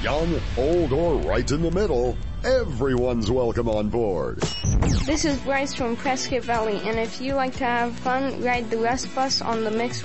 young, old, or right in the middle, everyone's welcome on board. This is Bryce from Prescott Valley, and if you like to have fun, ride the Rust Bus on the Mix